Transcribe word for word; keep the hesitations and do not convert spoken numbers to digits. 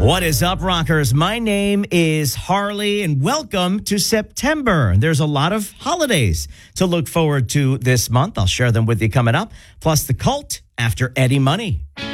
What is up, rockers? My name is Harley, and welcome to September. There's a lot of holidays to look forward to this month. I'll share them with you coming up, plus the cult after Eddie Money.